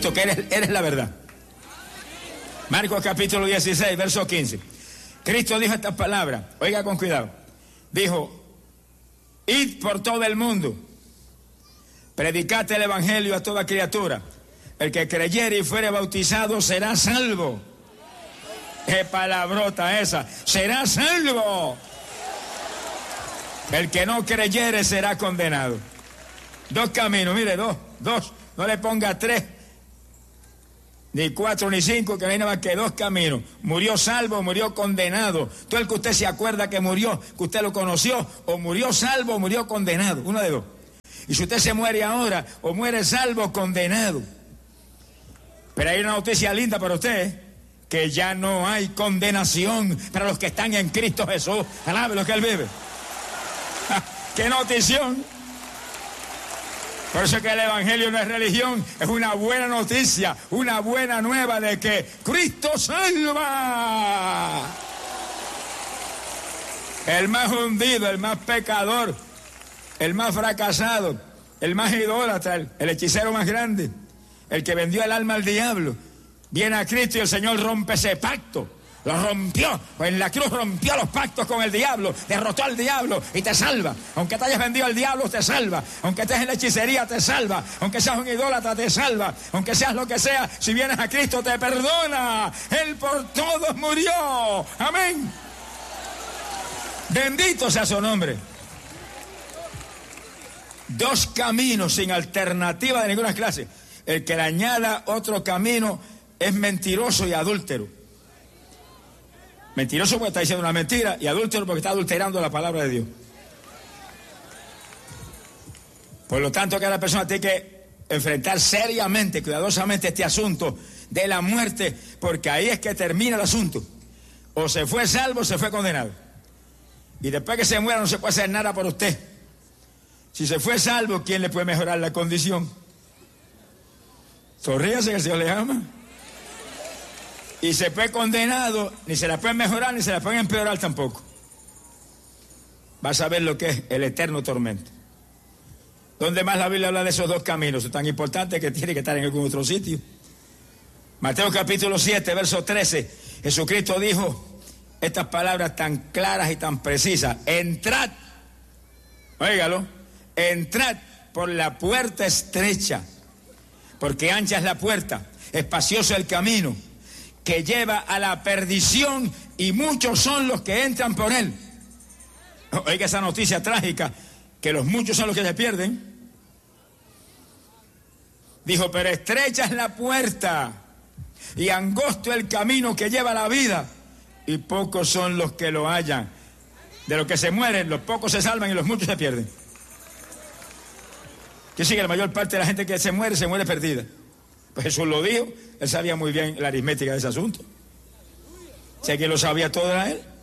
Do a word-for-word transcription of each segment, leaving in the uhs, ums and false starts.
Cristo, que eres, eres la verdad. Marcos capítulo dieciséis, verso quince. Cristo dijo estas palabras, oiga con cuidado. Dijo, id por todo el mundo, predicad el evangelio a toda criatura. El que creyere y fuere bautizado será salvo. ¡Qué palabrota esa! ¡Será salvo! El que no creyere será condenado. Dos caminos, mire, dos, dos. No le ponga tres, ni cuatro, ni cinco, que no hay nada más que dos caminos. Murió salvo, murió condenado. Todo el que usted se acuerda que murió, que usted lo conoció, o murió salvo o murió condenado. Uno de dos. Y si usted se muere ahora, o muere salvo o condenado. Pero hay una noticia linda para usted, ¿eh? Que ya no hay condenación para los que están en Cristo Jesús. Alabe lo que Él vive. ¡Qué notición! Por eso es que el evangelio no es religión, es una buena noticia, una buena nueva de que Cristo salva. El más hundido, el más pecador, el más fracasado, el más idólatra, el, el hechicero más grande, el que vendió el alma al diablo, viene a Cristo y el Señor rompe ese pacto. Lo rompió, en la cruz rompió los pactos con el diablo, derrotó al diablo y te salva. Aunque te hayas vendido al diablo, te salva. Aunque estés en la hechicería, te salva. Aunque seas un idólatra, te salva. Aunque seas lo que sea, si vienes a Cristo, te perdona. Él por todos murió. Amén. Bendito sea su nombre. Dos caminos sin alternativa de ninguna clase. El que le añada otro camino es mentiroso y adúltero. Mentiroso porque está diciendo una mentira y adúltero porque está adulterando la palabra de Dios. Por lo tanto, cada persona tiene que enfrentar seriamente, cuidadosamente este asunto de la muerte, porque ahí es que termina el asunto. O se fue salvo o se fue condenado. Y después que se muera no se puede hacer nada por usted. Si se fue salvo, ¿quién le puede mejorar la condición? Sonríase que el Señor le ama. Y se fue condenado, ni se la pueden mejorar, ni se la pueden empeorar tampoco. Vas a ver lo que es el eterno tormento. ¿Dónde más la Biblia habla de esos dos caminos? Es tan importante que tiene que estar en algún otro sitio. Mateo capítulo siete, verso trece. Jesucristo dijo estas palabras tan claras y tan precisas. Entrad, óigalo, entrad por la puerta estrecha, porque ancha es la puerta, espacioso el camino que lleva a la perdición y muchos son los que entran por él. Oiga esa noticia trágica, que los muchos son los que se pierden. Dijo, pero estrecha es la puerta y angosto el camino que lleva a la vida y pocos son los que lo hallan. De los que se mueren, los pocos se salvan y los muchos se pierden. Que sí, que la mayor parte de la gente que se muere, se muere perdida. Pues Jesús lo dijo, él sabía muy bien la aritmética de ese asunto. Si alguien lo sabía todo era él.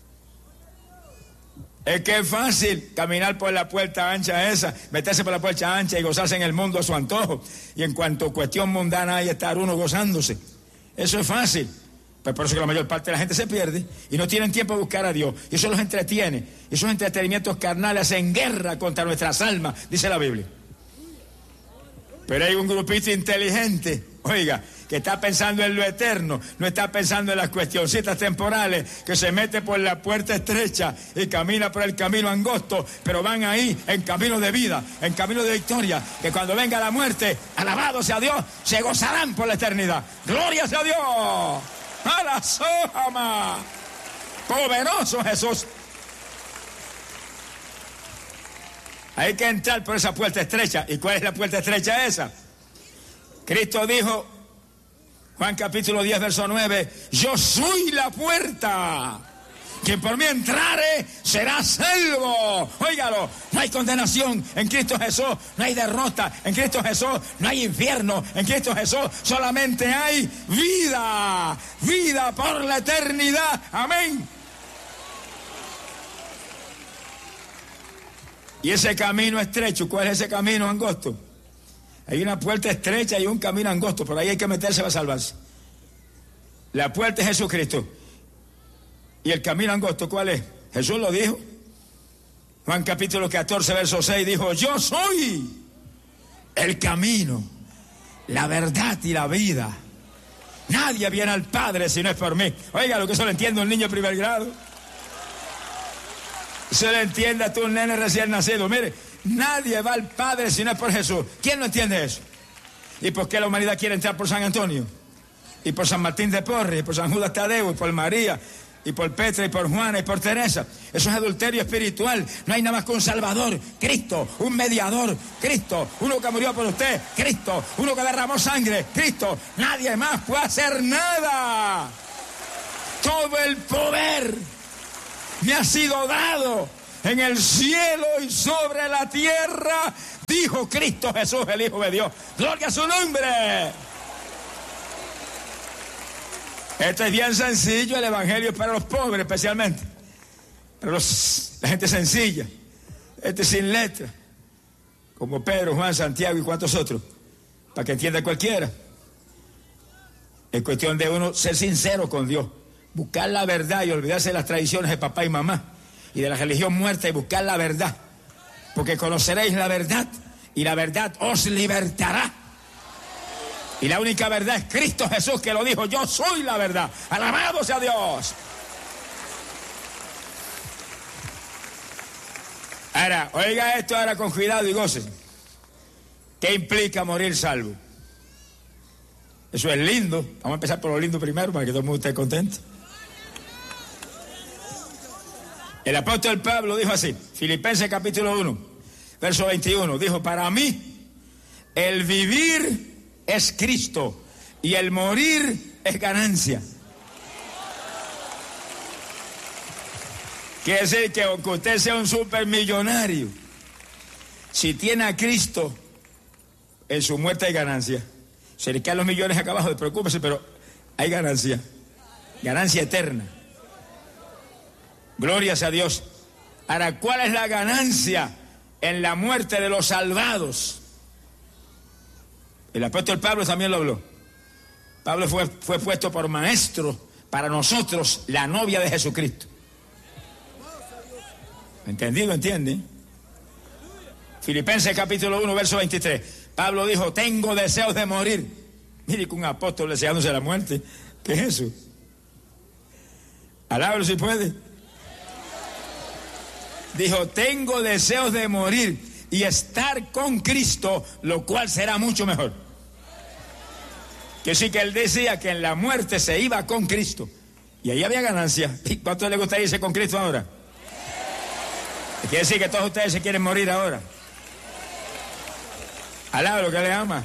Es que es fácil caminar por la puerta ancha esa, meterse por la puerta ancha y gozarse en el mundo a su antojo. Y en cuanto cuestión mundana hay, estar uno gozándose. Eso es fácil. Pues por eso que la mayor parte de la gente se pierde y no tienen tiempo de buscar a Dios. Y eso los entretiene. Y esos entretenimientos carnales hacen guerra contra nuestras almas, dice la Biblia. Pero hay un grupito inteligente, oiga, que está pensando en lo eterno, no está pensando en las cuestioncitas temporales, que se mete por la puerta estrecha y camina por el camino angosto, pero van ahí en camino de vida, en camino de victoria, que cuando venga la muerte, alabado sea Dios, se gozarán por la eternidad. ¡Gloria sea Dios! ¡A la sojama! ¡Poderoso Jesús! Hay que entrar por esa puerta estrecha. ¿Y cuál es la puerta estrecha esa? Cristo dijo, Juan capítulo diez, verso nueve, yo soy la puerta. Quien por mí entrare será salvo. Óigalo, no hay condenación en Cristo Jesús, no hay derrota en Cristo Jesús, no hay infierno en Cristo Jesús, solamente hay vida, vida por la eternidad. Amén. Y ese camino estrecho, ¿cuál es ese camino angosto? Hay una puerta estrecha y un camino angosto, por ahí hay que meterse para salvarse. La puerta es Jesucristo. ¿Y el camino angosto cuál es? Jesús lo dijo. Juan capítulo catorce, verso seis, dijo, yo soy el camino, la verdad y la vida. Nadie viene al Padre si no es por mí. Oiga, lo que eso lo entiende un niño de primer grado. Eso lo entiende a tú, un nene recién nacido. Mire, nadie va al Padre si no es por Jesús. ¿Quién no entiende eso? ¿Y por qué la humanidad quiere entrar por San Antonio? Y por San Martín de Porres, y por San Judas Tadeo, y por María, y por Petra, y por Juana, y por Teresa. Eso es adulterio espiritual. No hay nada más que un Salvador, Cristo, un mediador, Cristo, uno que murió por usted, Cristo, uno que derramó sangre, Cristo. Nadie más puede hacer nada. Todo el poder me ha sido dado en el cielo y sobre la tierra, dijo Cristo Jesús, el Hijo de Dios. Gloria a su nombre. Esto es bien sencillo, el evangelio es para los pobres especialmente, para los, la gente sencilla, este sin letra, como Pedro, Juan, Santiago y cuantos otros, para que entienda cualquiera. Es cuestión de uno ser sincero con Dios, buscar la verdad y olvidarse de las tradiciones de papá y mamá y de la religión muerta y buscar la verdad, porque conoceréis la verdad y la verdad os libertará. Y la única verdad es Cristo Jesús, que lo dijo: yo soy la verdad. Alabado sea Dios. Ahora, oiga esto ahora con cuidado y goce. ¿Qué implica morir salvo? Eso es lindo. Vamos a empezar por lo lindo primero para que todo el mundo esté contento. El apóstol Pablo dijo así, Filipenses capítulo uno, verso veintiuno, dijo: para mí el vivir es Cristo y el morir es ganancia. Quiere decir que aunque usted sea un supermillonario, si tiene a Cristo, en su muerte hay ganancia. Se le caen los millones acá abajo, despreocúpese, pero hay ganancia. Ganancia eterna. Glorias a Dios. Ahora, ¿cuál es la ganancia en la muerte de los salvados? El apóstol Pablo también lo habló. Pablo fue, fue puesto por maestro para nosotros, la novia de Jesucristo. ¿Entendido? ¿Entiende? Filipenses capítulo uno, verso veintitrés. Pablo dijo: tengo deseos de morir. Mire que un apóstol deseándose la muerte. ¿Qué es eso? Alábalo si puede. Dijo: tengo deseos de morir y estar con Cristo, lo cual será mucho mejor. Que sí, que él decía que en la muerte se iba con Cristo y ahí había ganancia. ¿Y cuánto le gustaría irse con Cristo ahora? Quiere decir que todos ustedes se quieren morir ahora. Alaba lo que le ama.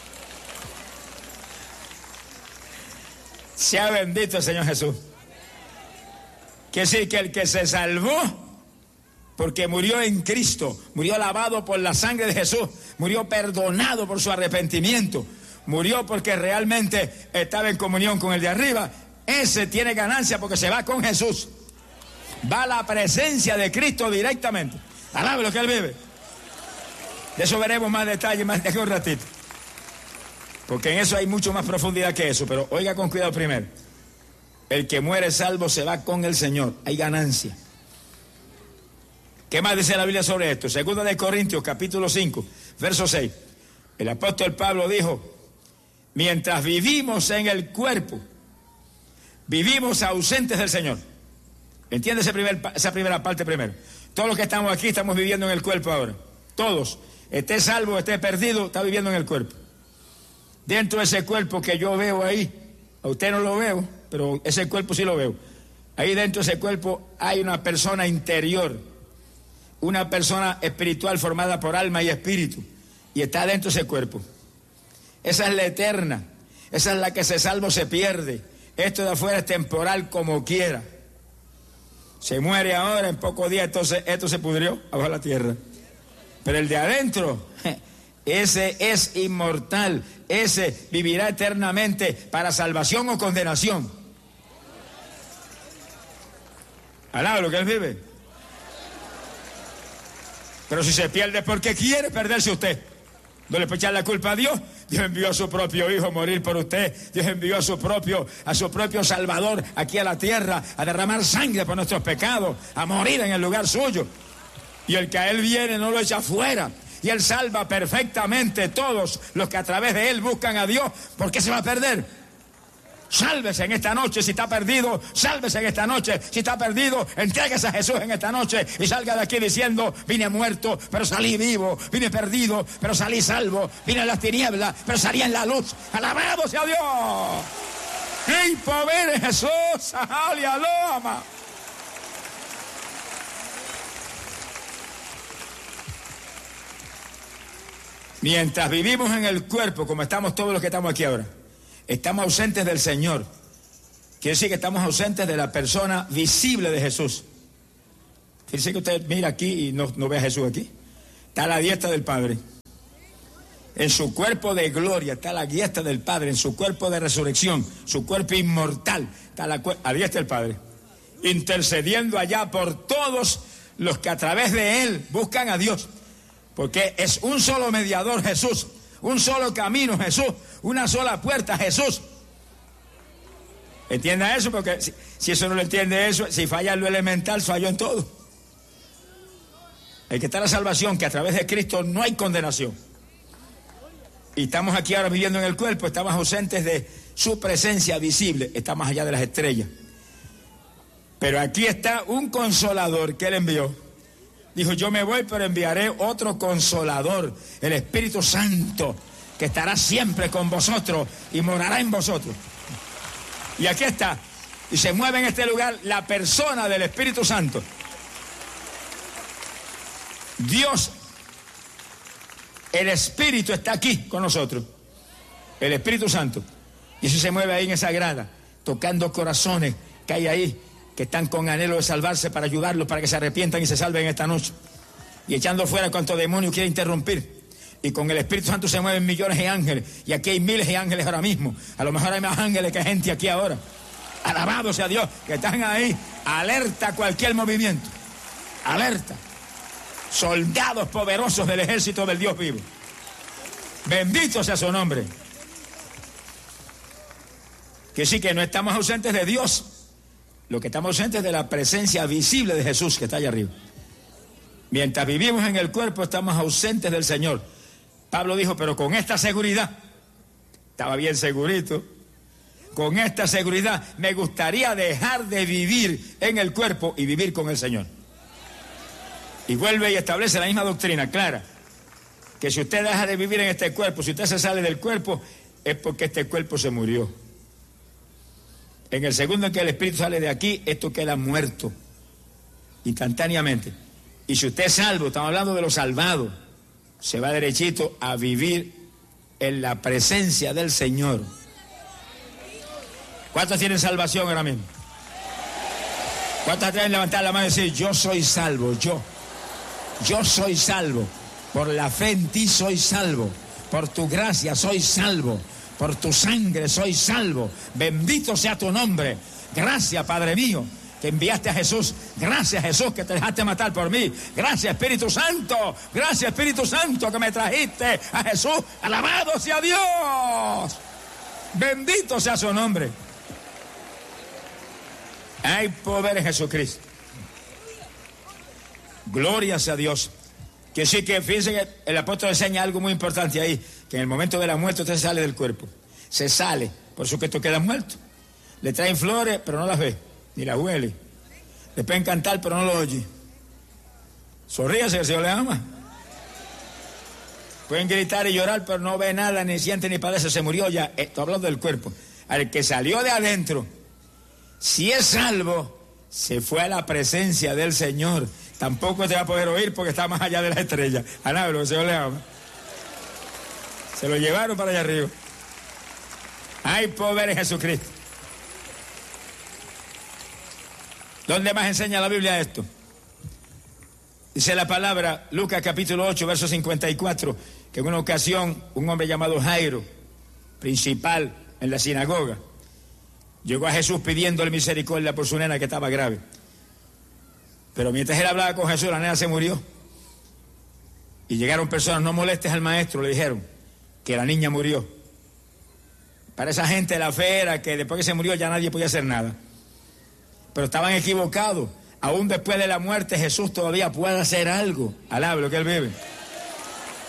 Sea bendito el Señor Jesús. Quiere decir que el que se salvó porque murió en Cristo, murió lavado por la sangre de Jesús, murió perdonado por su arrepentimiento, murió porque realmente estaba en comunión con el de arriba, ese tiene ganancia porque se va con Jesús. Va a la presencia de Cristo directamente. Alabe lo que él vive. De eso veremos más detalles más de aquí un ratito, porque en eso hay mucho más profundidad que eso. Pero oiga con cuidado primero. El que muere salvo se va con el Señor. Hay ganancia. ¿Qué más dice la Biblia sobre esto? Segunda de Corintios capítulo cinco, verso seis. El apóstol Pablo dijo: mientras vivimos en el cuerpo, vivimos ausentes del Señor. ¿Entiende ese primer, esa primera parte primero? Todos los que estamos aquí estamos viviendo en el cuerpo ahora. Todos. Esté salvo, esté perdido, está viviendo en el cuerpo. Dentro de ese cuerpo que yo veo ahí, a usted no lo veo, pero ese cuerpo sí lo veo. Ahí dentro de ese cuerpo hay una persona interior, una persona espiritual formada por alma y espíritu, y está dentro de ese cuerpo. Esa es la eterna, esa es la que se salva o se pierde. Esto de afuera es temporal como quiera. Se muere ahora, en pocos días entonces esto se pudrió abajo de la tierra. Pero el de adentro, ese es inmortal, ese vivirá eternamente para salvación o condenación. Alaba lo que él vive. Pero si se pierde porque quiere perderse usted, no le puede echar la culpa a Dios. Dios envió a su propio Hijo a morir por usted. Dios envió a su propio, a su propio Salvador aquí a la tierra a derramar sangre por nuestros pecados, a morir en el lugar suyo. Y el que a él viene no lo echa fuera. y Él salva perfectamente todos los que a través de Él buscan a Dios. ¿Por qué se va a perder? Sálvese en esta noche si está perdido, sálvese en esta noche si está perdido, entréguese a Jesús en esta noche y salga de aquí diciendo: vine muerto, pero salí vivo, vine perdido, pero salí salvo, vine en las tinieblas, pero salí en la luz. ¡Alabado sea Dios! ¡Ey, poder Jesús! ¡Aleluya! Mientras vivimos en el cuerpo, como estamos todos los que estamos aquí ahora, estamos ausentes del Señor. Quiere decir que estamos ausentes de la persona visible de Jesús. Fíjese que usted mira aquí y no, no ve a Jesús aquí. Está a la diestra del Padre. En su cuerpo de gloria está a la diestra del Padre. En su cuerpo de resurrección, su cuerpo inmortal, está a la, a la diestra del Padre. Intercediendo allá por todos los que a través de Él buscan a Dios. Porque es un solo mediador, Jesús. Un solo camino, Jesús. Una sola puerta, Jesús. Entienda eso, porque si, si eso no lo entiende eso, si falla en lo elemental, falló en todo. El que está en la salvación, que a través de Cristo no hay condenación. Y estamos aquí ahora viviendo en el cuerpo, estamos ausentes de su presencia visible, está más allá de las estrellas. Pero aquí está un consolador que Él envió. Dijo: yo me voy, pero enviaré otro consolador, el Espíritu Santo, que estará siempre con vosotros y morará en vosotros. Y aquí está, y se mueve en este lugar la persona del Espíritu Santo. Dios, el Espíritu está aquí con nosotros, el Espíritu Santo. Y eso se mueve ahí en esa grada, tocando corazones que hay ahí, que están con anhelo de salvarse, para ayudarlos, para que se arrepientan y se salven esta noche. Y echando fuera cuanto demonio quiere interrumpir. Y con el Espíritu Santo se mueven millones de ángeles. Y aquí hay miles de ángeles ahora mismo. A lo mejor hay más ángeles que gente aquí ahora. Alabado sea Dios, que están ahí, alerta a cualquier movimiento. Alerta. Soldados poderosos del ejército del Dios vivo. Bendito sea su nombre. Que sí, que no estamos ausentes de Dios. Lo que estamos ausentes es de la presencia visible de Jesús, que está allá arriba. Mientras vivimos en el cuerpo, estamos ausentes del Señor. Pablo dijo: pero con esta seguridad, estaba bien segurito, con esta seguridad me gustaría dejar de vivir en el cuerpo y vivir con el Señor. Y vuelve y establece la misma doctrina clara, que si usted deja de vivir en este cuerpo, si usted se sale del cuerpo, es porque este cuerpo se murió. En el segundo en que el Espíritu sale de aquí, esto queda muerto instantáneamente. Y si usted es salvo, estamos hablando de los salvados, se va derechito a vivir en la presencia del Señor. ¿Cuántos tienen salvación ahora mismo? ¿Cuántos atreven a levantar la mano y decir: yo soy salvo, yo? Yo soy salvo. Por la fe en ti soy salvo. Por tu gracia soy salvo. Por tu sangre soy salvo. Bendito sea tu nombre. Gracias, Padre mío, que enviaste a Jesús. Gracias, Jesús, que te dejaste matar por mí. Gracias, Espíritu Santo. Gracias, Espíritu Santo, que me trajiste a Jesús. Alabado sea Dios. Bendito sea su nombre. Hay poder en Jesucristo. Gloria sea Dios. Que sí, que fíjense que el apóstol enseña algo muy importante ahí, que en el momento de la muerte usted sale del cuerpo. Se sale, por eso que esto queda muerto. Le traen flores, pero no las ve, ni las huele. Le pueden cantar, pero no lo oye. Sonríase, que el Señor le ama. Pueden gritar y llorar, pero no ve nada, ni siente, ni padece. Se murió ya. Estoy hablando del cuerpo. Al que salió de adentro, si es salvo, se fue a la presencia del Señor. Tampoco te va a poder oír porque está más allá de la estrella. Alabro, que el Señor le ama. Se lo llevaron para allá arriba. Hay poder en Jesucristo. ¿Dónde más enseña la Biblia esto? Dice la palabra, Lucas capítulo ocho, verso cincuenta y cuatro, que en una ocasión un hombre llamado Jairo, principal en la sinagoga, llegó a Jesús pidiéndole misericordia por su nena que estaba grave. Pero mientras él hablaba con Jesús, la nena se murió. Y llegaron personas: no molestes al maestro, le dijeron, que la niña murió. Para esa gente la fe era que después que se murió ya nadie podía hacer nada. Pero estaban equivocados. Aún después de la muerte Jesús todavía puede hacer algo. Alaba lo que él vive.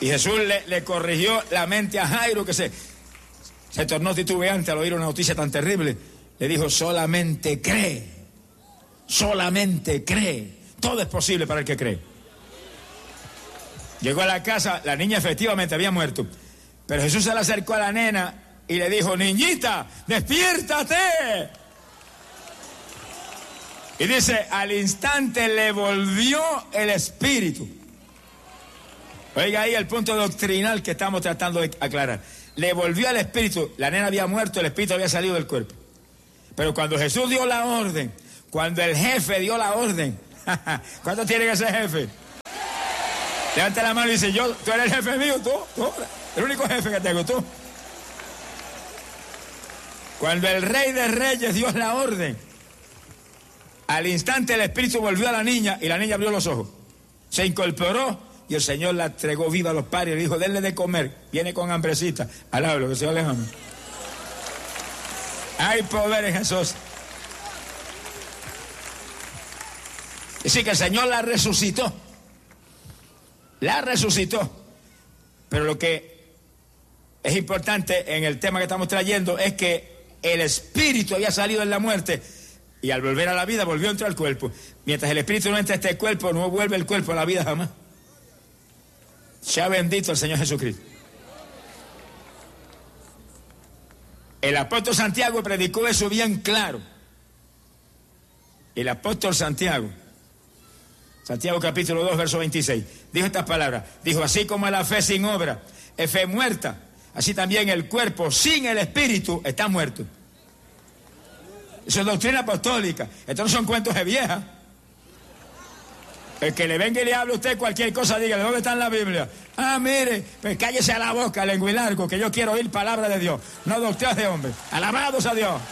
Y Jesús le, le corrigió la mente a Jairo, que se, se tornó titubeante al oír una noticia tan terrible. Le dijo, solamente cree, solamente cree. Todo es posible para el que cree. Llegó a la casa, la niña efectivamente había muerto. Pero Jesús se le acercó a la nena y le dijo, niñita, despiértate. Y dice, al instante le volvió el espíritu. Oiga ahí el punto doctrinal que estamos tratando de aclarar. Le volvió el espíritu, la nena había muerto, el espíritu había salido del cuerpo. Pero cuando Jesús dio la orden, cuando el jefe dio la orden, ¿cuánto tiene que ser jefe? Levanta la mano y dice, yo, tú eres el jefe mío, tú, tú, el único jefe que tengo, tú. Cuando el Rey de Reyes dio la orden, al instante el espíritu volvió a la niña y la niña abrió los ojos. Se incorporó y el Señor la entregó viva a los padres y le dijo, denle de comer, viene con hambrecita. Alábalo, que el Señor le ama. Hay poder en Jesús. Así que el Señor la resucitó. La resucitó. Pero lo que es importante en el tema que estamos trayendo es que el espíritu había salido de la muerte y al volver a la vida volvió a entrar al cuerpo. Mientras el espíritu no entra a este cuerpo, no vuelve el cuerpo a la vida jamás. Sea bendito el Señor Jesucristo. El apóstol Santiago predicó eso bien claro. El apóstol Santiago, Santiago capítulo dos, verso veintiséis, dijo estas palabras. Dijo, así como la fe sin obra es fe muerta, así también el cuerpo sin el espíritu está muerto. Eso es doctrina apostólica. Estos no son cuentos de vieja. El que le venga y le hable a usted cualquier cosa, dígale, ¿dónde está en la Biblia? Ah, mire, pues cállese a la boca, lenguilargo, que yo quiero oír palabra de Dios, no doctrinas de hombre. Alabados a Dios.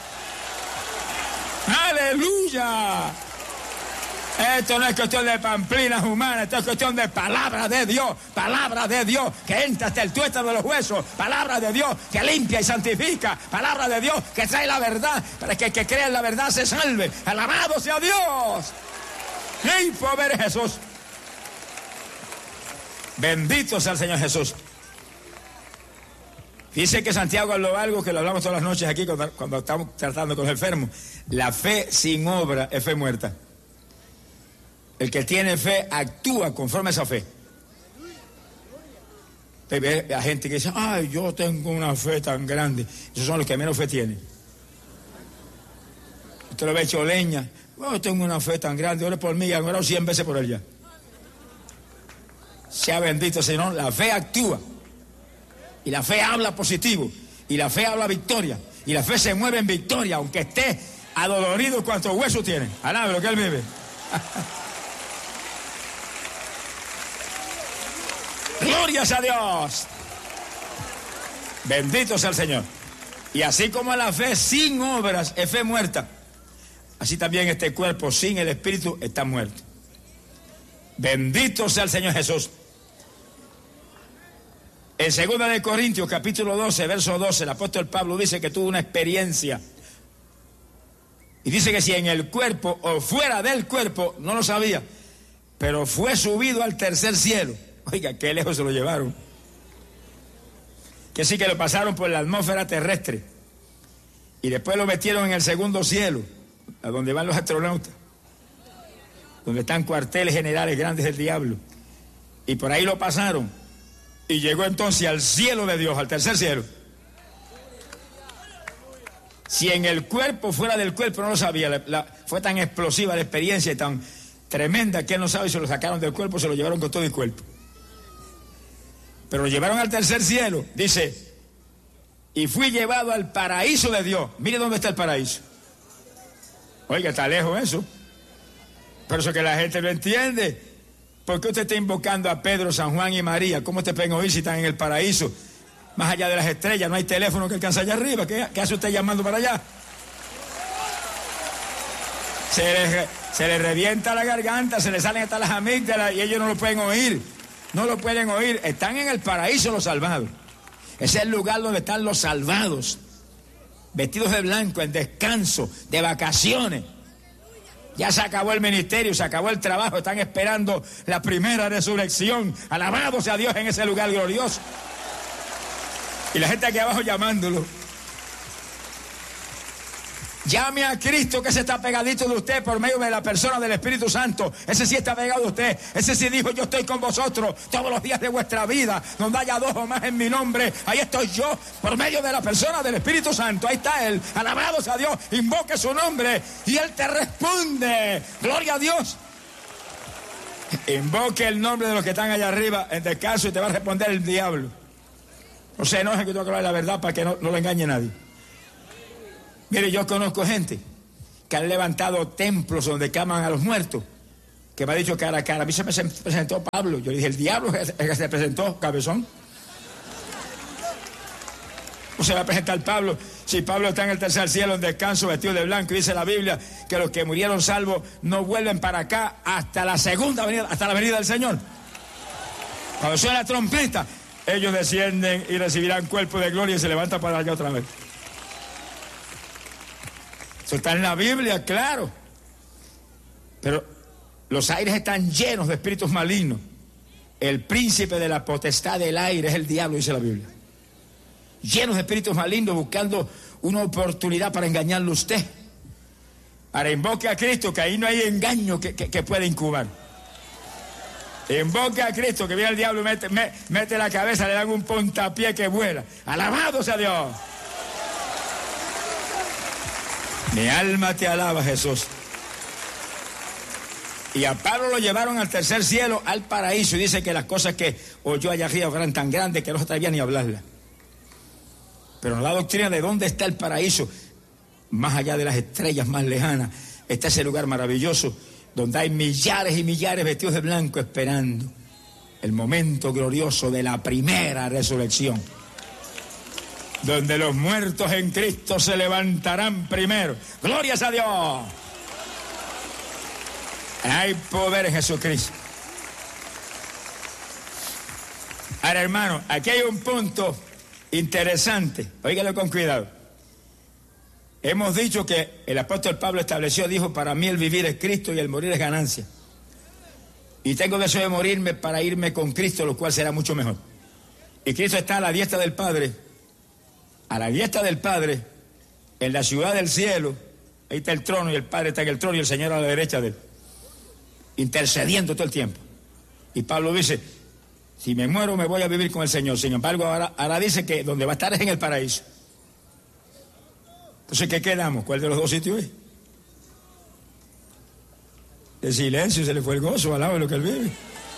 ¡Aleluya! Esto no es cuestión de pamplinas humanas, esto es cuestión de palabra de Dios, palabra de Dios que entra hasta el tuétano de los huesos, palabra de Dios que limpia y santifica, palabra de Dios que trae la verdad, para que el que crea en la verdad se salve. ¡Alabado sea Dios! ¡Ey, pobre Jesús! Bendito sea el Señor Jesús. Dice que Santiago habló algo que lo hablamos todas las noches aquí cuando, cuando estamos tratando con los enfermos. La fe sin obra es fe muerta. El que tiene fe actúa conforme a esa fe. Hay gente que dice, ay, yo tengo una fe tan grande. Esos son los que menos fe tienen. Usted lo ve hecho leña. Oh, yo tengo una fe tan grande, ore por mí, y han orado cien veces por ella. Sea bendito, Señor. La fe actúa. Y la fe habla positivo. Y la fe habla victoria. Y la fe se mueve en victoria, aunque esté adolorido cuantos huesos tiene. Alabe lo que él vive. Glorias a Dios. Bendito sea el Señor. Y así como la fe sin obras es fe muerta, así también este cuerpo sin el espíritu está muerto. Bendito sea el Señor Jesús. En segunda de Corintios, capítulo doce, verso doce, el apóstol Pablo dice que tuvo una experiencia. Y dice que si en el cuerpo o fuera del cuerpo, no lo sabía, pero fue subido al tercer cielo. Oiga, qué lejos se lo llevaron. Que sí que lo pasaron por la atmósfera terrestre. Y después lo metieron en el segundo cielo, a donde van los astronautas, donde están cuarteles generales grandes del diablo. Y por ahí lo pasaron. Y llegó entonces al cielo de Dios, al tercer cielo. Si en el cuerpo, fuera del cuerpo, no lo sabía. La, la, fue tan explosiva la experiencia y tan tremenda que él no sabe, y se lo sacaron del cuerpo, se lo llevaron con todo el cuerpo. Pero lo llevaron al tercer cielo, dice, y fui llevado al paraíso de Dios. Mire dónde está el paraíso. Oiga, está lejos eso. Pero eso que la gente no entiende. ¿Por qué usted está invocando a Pedro, San Juan y María? ¿Cómo te pueden oír si están en el paraíso? Más allá de las estrellas, no hay teléfono que alcance allá arriba. ¿Qué, qué hace usted llamando para allá? Se le, se le revienta la garganta, se le salen hasta las amígdalas y ellos no lo pueden oír. No lo pueden oír. Están en el paraíso los salvados. Ese es el lugar donde están los salvados, vestidos de blanco, en descanso, de vacaciones. Ya se acabó el ministerio, se acabó el trabajo, están esperando la primera resurrección. Alabado sea Dios en ese lugar glorioso. Y la gente aquí abajo llamándolo. Llame a Cristo, que se está pegadito de usted por medio de la persona del Espíritu Santo. Ese sí está pegado a usted. Ese sí dijo: yo estoy con vosotros todos los días de vuestra vida. Donde haya dos o más en mi nombre, ahí estoy yo, por medio de la persona del Espíritu Santo. Ahí está Él. Alabado sea Dios. Invoque su nombre y Él te responde. Gloria a Dios. Invoque el nombre de los que están allá arriba en descanso y te va a responder el diablo. No se enoje, que tengo que hablar la verdad para que no, no lo engañe nadie. Mire, yo conozco gente que han levantado templos donde queman a los muertos, que me ha dicho cara a cara: a mí se me presentó Pablo. Yo le dije: el diablo es el que se presentó, cabezón. ¿Cómo se va a presentar Pablo si Pablo está en el tercer cielo en descanso, vestido de blanco? Y dice la Biblia que los que murieron salvos no vuelven para acá hasta la segunda venida, hasta la venida del Señor. Cuando suena la trompeta, ellos descienden y recibirán cuerpo de gloria y se levantan para allá otra vez. Eso está en la Biblia, claro. Pero los aires están llenos de espíritus malignos. El príncipe de la potestad del aire es el diablo, dice la Biblia. Llenos de espíritus malignos buscando una oportunidad para engañarlo a usted. Ahora invoque a Cristo, que ahí no hay engaño que, que, que pueda incubar. Invoque a Cristo, que viene el diablo y mete, me, mete la cabeza, le dan un puntapié que vuela. Alabado sea Dios. Mi alma te alaba, Jesús. Y a Pablo lo llevaron al tercer cielo, al paraíso, y dice que las cosas que oyó allá arriba eran tan grandes que no se atrevía ni a hablarlas. Pero en la doctrina de dónde está el paraíso, más allá de las estrellas más lejanas, está ese lugar maravilloso donde hay millares y millares vestidos de blanco esperando el momento glorioso de la primera resurrección, donde los muertos en Cristo se levantarán primero. ¡Glorias a Dios! Hay poder en Jesucristo. Ahora, hermano, aquí hay un punto interesante. Óigalo con cuidado. Hemos dicho que el apóstol Pablo estableció, dijo: para mí el vivir es Cristo y el morir es ganancia. Y tengo deseo de morirme para irme con Cristo, lo cual será mucho mejor. Y Cristo está a la diestra del Padre. A la diestra del Padre, en la ciudad del cielo. Ahí está el trono y el Padre está en el trono y el Señor a la derecha de él, intercediendo todo el tiempo. Y Pablo dice: si me muero me voy a vivir con el Señor. Sin embargo, ahora, ahora dice que donde va a estar es en el paraíso. Entonces, ¿qué quedamos? ¿Cuál de los dos sitios es? De silencio, se le fue el gozo al lado de lo que él vive.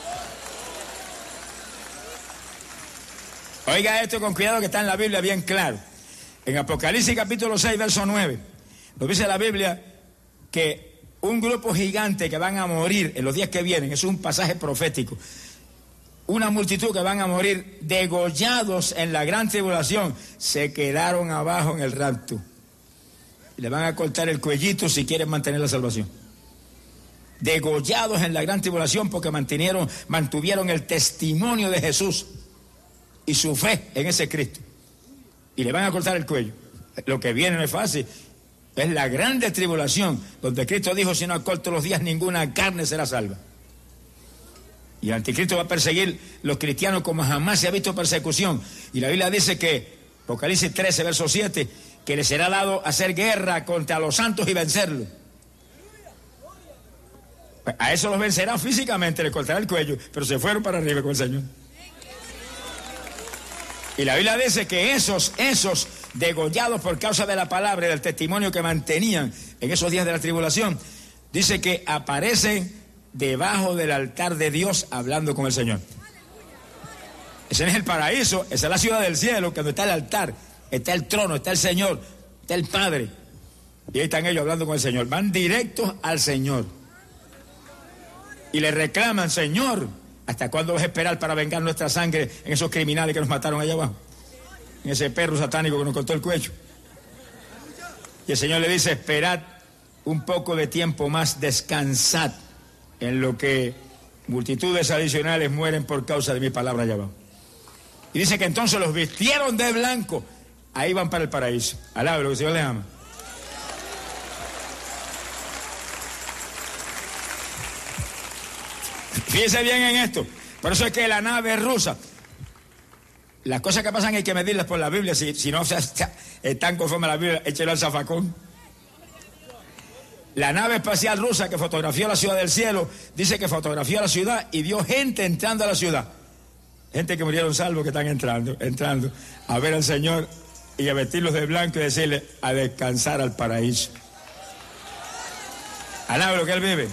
Oiga esto con cuidado, que está en la Biblia bien claro. En Apocalipsis capítulo seis, verso nueve, nos dice la Biblia que un grupo gigante que van a morir en los días que vienen, es un pasaje profético, una multitud que van a morir degollados en la gran tribulación, se quedaron abajo en el rapto. Y le van a cortar el cuellito si quieren mantener la salvación. Degollados en la gran tribulación porque mantuvieron, mantuvieron el testimonio de Jesús y su fe en ese Cristo. Y le van a cortar el cuello. Lo que viene no es fácil. Es la grande tribulación, donde Cristo dijo: si no acorto los días, ninguna carne será salva. Y el anticristo va a perseguir los cristianos como jamás se ha visto persecución. Y la Biblia dice que, Apocalipsis trece, verso siete, que le será dado hacer guerra contra los santos y vencerlos. A eso los vencerá físicamente, le cortará el cuello, pero se fueron para arriba con el Señor. Y la Biblia dice que esos, esos degollados por causa de la palabra y del testimonio que mantenían en esos días de la tribulación, dice que aparecen debajo del altar de Dios hablando con el Señor. Ese no es el paraíso, esa es la ciudad del cielo, cuando está el altar, está el trono, está el Señor, está el Padre. Y ahí están ellos hablando con el Señor. Van directos al Señor. Y le reclaman: Señor, ¿hasta cuándo vas a esperar para vengar nuestra sangre en esos criminales que nos mataron allá abajo? En ese perro satánico que nos cortó el cuello. Y el Señor le dice: esperad un poco de tiempo más, descansad en lo que multitudes adicionales mueren por causa de mi palabra allá abajo. Y dice que entonces los vistieron de blanco. Ahí van para el paraíso. Alabe lo que el Señor les ama. Fíjese bien en esto. Por eso es que la nave rusa, las cosas que pasan hay que medirlas por la Biblia. Si, si no se, se, están conforme a la Biblia, échelo al zafacón. La nave espacial rusa que fotografió la ciudad del cielo, dice que fotografió la ciudad y vio gente entrando a la ciudad. Gente que murieron salvos que están entrando, entrando a ver al Señor y a vestirlos de blanco y decirle a descansar al paraíso. Alaba lo que Él vive.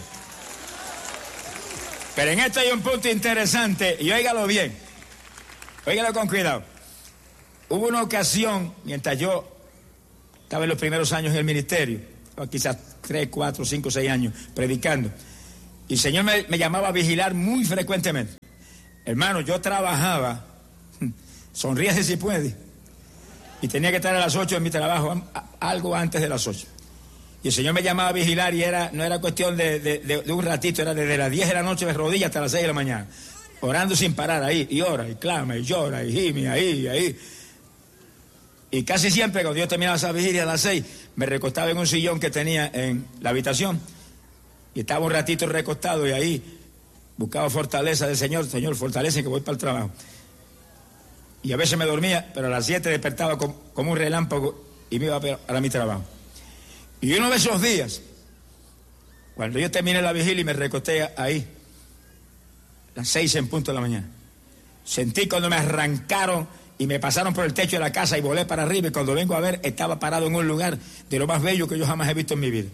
Pero en esto hay un punto interesante y óigalo bien, óigalo con cuidado. Hubo una ocasión, mientras yo estaba en los primeros años en el ministerio, o quizás tres, cuatro, cinco, seis años predicando, y el Señor me, me llamaba a vigilar muy frecuentemente. Hermano, yo trabajaba, sonríase si puede, y tenía que estar a las ocho en mi trabajo, algo antes de las ocho. Y el Señor me llamaba a vigilar y era, no era cuestión de, de, de, de un ratito, era desde las diez de la noche de rodillas hasta las seis de la mañana, orando sin parar ahí, y ora, y clama, y llora, y gime, ahí, y ahí. Y casi siempre cuando yo terminaba esa vigilia a las seis, me recostaba en un sillón que tenía en la habitación, y estaba un ratito recostado, y ahí buscaba fortaleza del Señor. Señor, fortalece que voy para el trabajo. Y a veces me dormía, pero a las siete despertaba como, como un relámpago y me iba para mi trabajo. Y uno de esos días, cuando yo terminé la vigilia y me recosté ahí, las seis en punto de la mañana, sentí cuando me arrancaron y me pasaron por el techo de la casa y volé para arriba, y cuando vengo a ver, estaba parado en un lugar de lo más bello que yo jamás he visto en mi vida.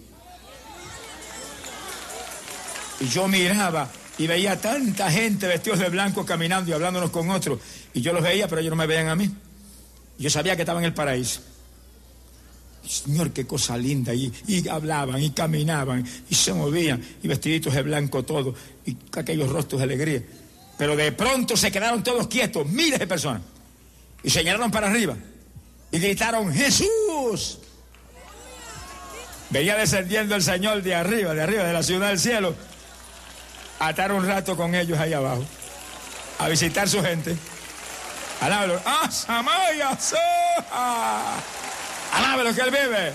Y yo miraba y veía tanta gente vestidos de blanco caminando y hablándonos con otros, y yo los veía, pero ellos no me veían a mí. Yo sabía que estaba en el paraíso. Señor, qué cosa linda, y, y hablaban, y caminaban, y se movían, y vestiditos de blanco todo, y aquellos rostros de alegría. Pero de pronto se quedaron todos quietos, miles de personas, y señalaron para arriba, y gritaron, ¡Jesús! Venía descendiendo el Señor de arriba, de arriba, de la ciudad del cielo, a estar un rato con ellos ahí abajo, a visitar su gente. Alábalo. ¡Ah, Samaya! ¡Soja! Alábalo que Él vive.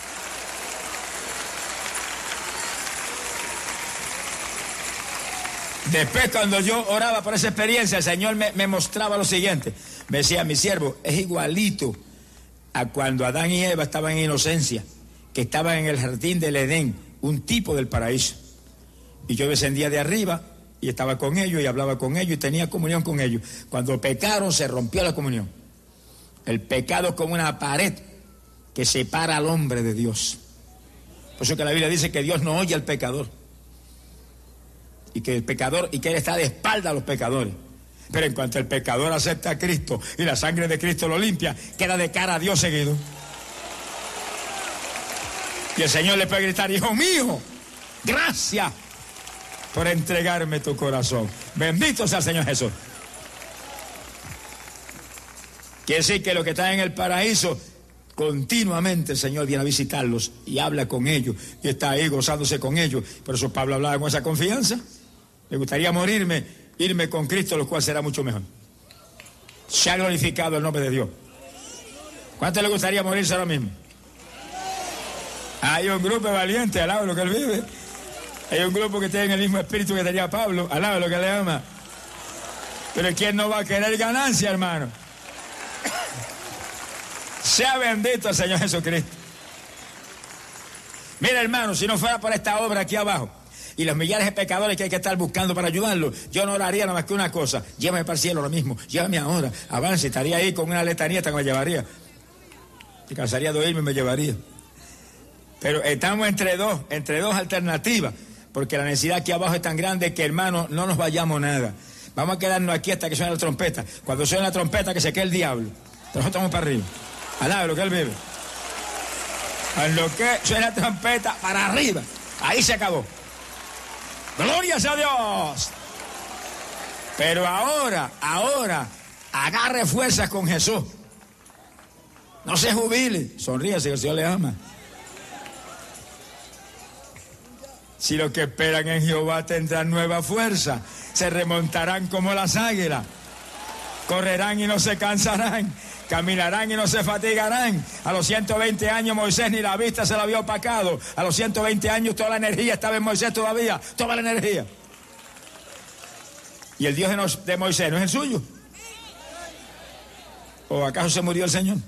Después, cuando yo oraba por esa experiencia, el Señor me, me mostraba lo siguiente. Me decía, mi siervo, es igualito a cuando Adán y Eva estaban en inocencia, que estaban en el jardín del Edén, un tipo del paraíso. Y yo descendía de arriba y estaba con ellos y hablaba con ellos y tenía comunión con ellos. Cuando pecaron, se rompió la comunión. El pecado es como una pared que separa al hombre de Dios. Por eso que la Biblia dice que Dios no oye al pecador, y que el pecador, y que Él está de espalda a los pecadores. Pero en cuanto el pecador acepta a Cristo y la sangre de Cristo lo limpia, queda de cara a Dios seguido. Y el Señor le puede gritar, hijo mío, gracias por entregarme tu corazón. Bendito sea el Señor Jesús. Quiere decir que los que están en el paraíso, continuamente el Señor viene a visitarlos y habla con ellos y está ahí gozándose con ellos. Por eso Pablo hablaba con esa confianza. Me gustaría morirme, irme con Cristo, lo cual será mucho mejor. Se ha glorificado el nombre de Dios. ¿Cuánto le gustaría morirse ahora mismo? Hay un grupo valiente, alaba lo que Él vive. Hay un grupo que tiene el mismo espíritu que tenía Pablo, alaba lo que le ama. Pero ¿quién no va a querer ganancia, hermano? Sea bendito el Señor Jesucristo. Mira, hermano, si no fuera por esta obra aquí abajo y los millares de pecadores que hay que estar buscando para ayudarlos, yo no oraría nada más que una cosa: llévame para el cielo ahora mismo, llévame ahora, avance. Estaría ahí con una letanía hasta que me llevaría. Se cansaría de oírme y me llevaría. Pero estamos entre dos, entre dos alternativas, porque la necesidad aquí abajo es tan grande que, hermano, no nos vayamos nada. Vamos a quedarnos aquí hasta que suene la trompeta. Cuando suene la trompeta, que se quede el diablo. Pero nosotros estamos para arriba. Alaba lo que Él vive. Cuando que suena la trompeta, para arriba. Ahí se acabó. ¡Gloria sea a Dios! Pero ahora, ahora, agarre fuerzas con Jesús. No se jubile. Sonríe si el Señor le ama. Si los que esperan en Jehová tendrán nueva fuerza, se remontarán como las águilas, correrán y no se cansarán, caminarán y no se fatigarán. A los ciento veinte años Moisés ni la vista se la había opacado. A los ciento veinte años toda la energía estaba en Moisés todavía, toda la energía. ¿Y el Dios de, nos, de Moisés no es el suyo? ¿O acaso se murió el Señor?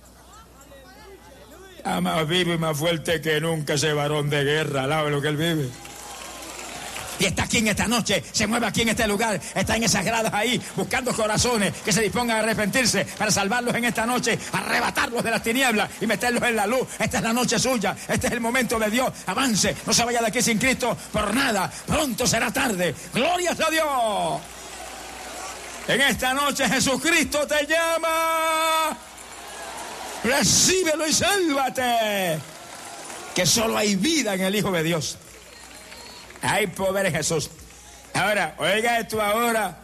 Está más vivo y más fuerte que nunca ese varón de guerra. Alabe lo que él vive. Y está aquí en esta noche, se mueve aquí en este lugar, está en esas gradas ahí, buscando corazones que se dispongan a arrepentirse para salvarlos en esta noche, arrebatarlos de las tinieblas y meterlos en la luz. Esta es la noche suya, este es el momento de Dios. Avance, no se vaya de aquí sin Cristo por nada, pronto será tarde. ¡Gloria a Dios! En esta noche Jesucristo te llama. Recíbelo y sálvate. Que solo hay vida en el Hijo de Dios. Hay poder en Jesús. Ahora, oiga esto ahora,